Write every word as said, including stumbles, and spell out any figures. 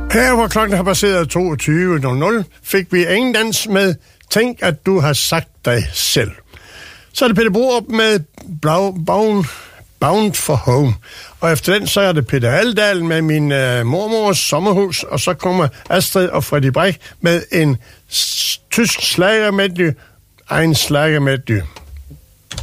Her hvor klokken har passeret toogtyve nul nul, fik vi ingen dans med Tænk, at du har sagt dig selv. Så er det Peter Borup med Bound, Bound for Home. Og efter den, så er det Peter Aldal med min uh, mormors sommerhus. Og så kommer Astrid og Freddy Brech med en tysk slagermedley, en slagermedley.